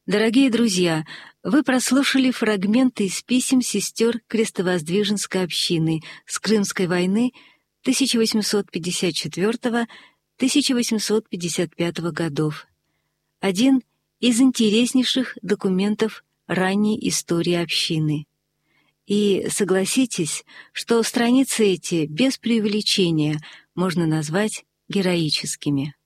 Дорогие друзья, вы прослушали фрагменты из писем сестер Крестовоздвиженской общины с Крымской войны 1854-1855 годов. Один из интереснейших документов ранней истории общины. И согласитесь, что страницы эти без преувеличения можно назвать героическими.